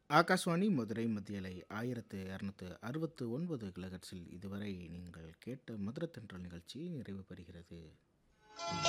ஆகாஷ்வாணி மதுரை மத்தியலை 1269 கிலோஹெர்ட்ஸில் இதுவரை நீங்கள் கேட்ட மதுர தென்றல் நிகழ்ச்சி நிறைவு பெறுகிறது.